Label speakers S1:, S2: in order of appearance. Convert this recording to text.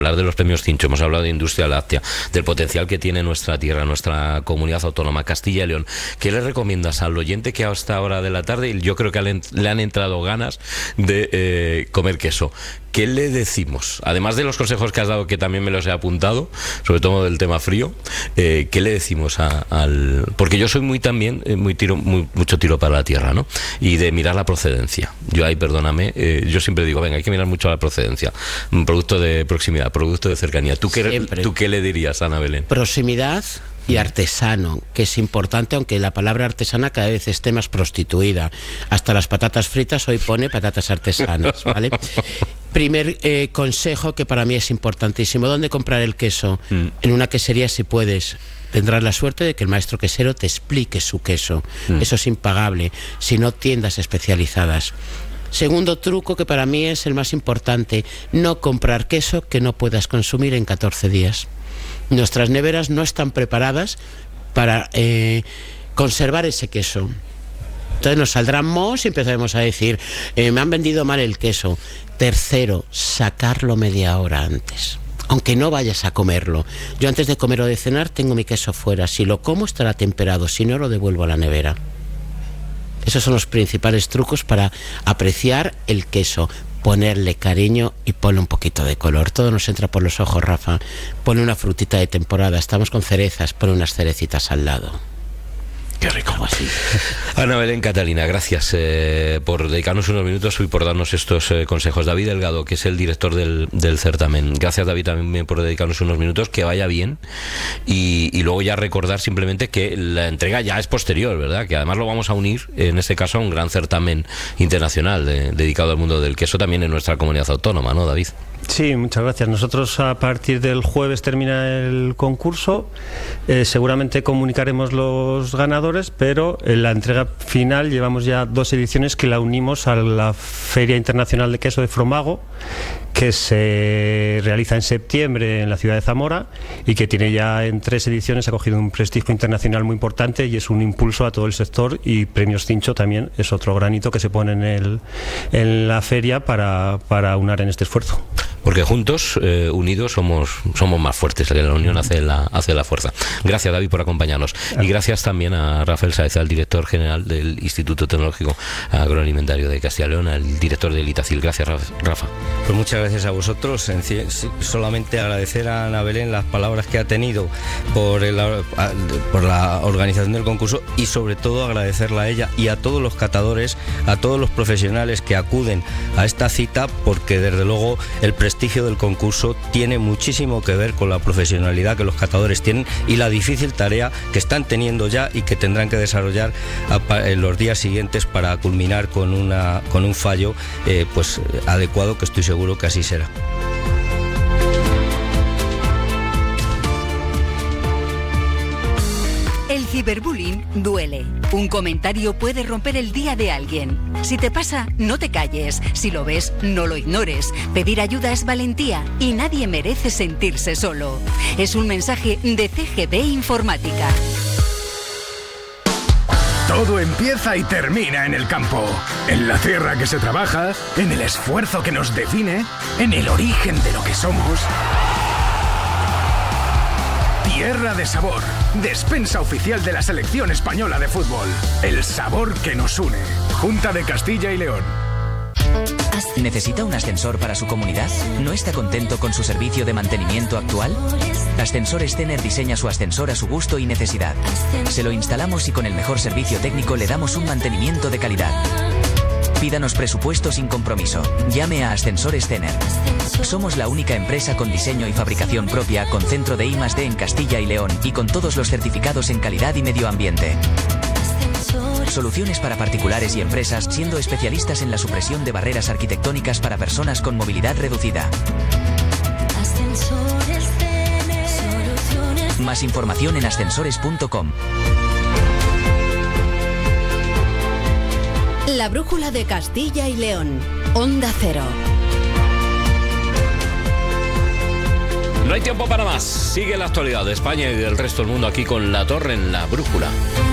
S1: hablar de los premios Cincho, hemos hablado de industria láctea, del potencial que tiene nuestra tierra, nuestra comunidad autónoma, Castilla y León. ¿Qué le recomiendas al oyente que a esta hora de la tarde, y yo creo que le han entrado ganas de comer queso? ¿Qué le decimos? Además de los consejos que has dado, que también me los he apuntado, sobre todo del tema frío, ¿qué le decimos al...? Porque yo soy mucho tiro para la tierra, ¿no? Y de mirar la procedencia. Yo ahí, perdóname, yo siempre digo, venga, hay que mirar mucho la procedencia. Un producto de proximidad, producto de cercanía. ¿Tú qué le dirías, Ana Belén?
S2: Proximidad y artesano, que es importante, aunque la palabra artesana cada vez esté más prostituida. Hasta las patatas fritas hoy pone patatas artesanas, ¿vale? Primer consejo que para mí es importantísimo. ¿Dónde comprar el queso? En una quesería, si puedes. Tendrás la suerte de que el maestro quesero te explique su queso. Eso es impagable. Si no, tiendas especializadas. Segundo truco, que para mí es el más importante: no comprar queso que no puedas consumir en 14 días. Nuestras neveras no están preparadas para conservar ese queso. Entonces nos saldrán mohos y empezaremos a decir, me han vendido mal el queso. Tercero, sacarlo media hora antes, aunque no vayas a comerlo. Yo antes de comer o de cenar tengo mi queso fuera. Si lo como estará temperado, si no, lo devuelvo a la nevera. Esos son los principales trucos para apreciar el queso. Ponerle cariño y ponle un poquito de color. Todo nos entra por los ojos, Rafa. Pone una frutita de temporada. Estamos con cerezas, pone unas cerecitas al lado.
S1: Qué rico. Así. Ana Belén, Catalina, gracias por dedicarnos unos minutos y por darnos estos consejos. David Delgado, que es el director del certamen. Gracias, David, también por dedicarnos unos minutos. Que vaya bien. Y luego ya recordar simplemente que la entrega ya es posterior, ¿verdad? Que además lo vamos a unir, en este caso, a un gran certamen internacional dedicado al mundo del queso también en nuestra comunidad autónoma, ¿no, David?
S3: Sí, muchas gracias. Nosotros a partir del jueves termina el concurso. Seguramente comunicaremos los ganadores, pero en la entrega final llevamos ya 2 ediciones que la unimos a la Feria Internacional de Queso de Fromago, que se realiza en septiembre en la ciudad de Zamora y que tiene ya en 3 ediciones, ha cogido un prestigio internacional muy importante y es un impulso a todo el sector. Y Premios Cincho también es otro granito que se pone en la feria para unar en este esfuerzo.
S1: Porque juntos, unidos, somos más fuertes, que la unión hace la fuerza. Gracias, David, por acompañarnos. Y gracias también a Rafael Sáez, al director general del Instituto Tecnológico Agroalimentario de Castilla y León, al director del Itacil. Gracias, Rafa.
S4: Pues muchas gracias a vosotros. Solamente agradecer a Ana Belén las palabras que ha tenido por la organización del concurso, y sobre todo agradecerla a ella y a todos los catadores, a todos los profesionales que acuden a esta cita, porque desde luego el prestigio del concurso tiene muchísimo que ver con la profesionalidad que los catadores tienen y la difícil tarea que están teniendo ya y que tendrán que desarrollar en los días siguientes para culminar con un fallo pues adecuado, que estoy seguro que así será.
S5: El ciberbullying duele. Un comentario puede romper el día de alguien. Si te pasa, no te calles. Si lo ves, no lo ignores. Pedir ayuda es valentía y nadie merece sentirse solo. Es un mensaje de CGB Informática.
S6: Todo empieza y termina en el campo, en la tierra que se trabaja, en el esfuerzo que nos define, en el origen de lo que somos. Tierra de Sabor, despensa oficial de la Selección Española de Fútbol. El sabor que nos une. Junta de Castilla y León.
S7: ¿Necesita un ascensor para su comunidad? ¿No está contento con su servicio de mantenimiento actual? Ascensores Stener diseña su ascensor a su gusto y necesidad. Se lo instalamos y con el mejor servicio técnico le damos un mantenimiento de calidad. Pídanos presupuesto sin compromiso. Llame a Ascensores Stener. Somos la única empresa con diseño y fabricación propia, con centro de I+D en Castilla y León y con todos los certificados en calidad y medio ambiente. Soluciones para particulares y empresas, siendo especialistas en la supresión de barreras arquitectónicas para personas con movilidad reducida. Más información en ascensores.com.
S5: La brújula de Castilla y León. Onda Cero.
S1: No hay tiempo para más. Sigue la actualidad de España y del resto del mundo aquí con La Torre en La Brújula.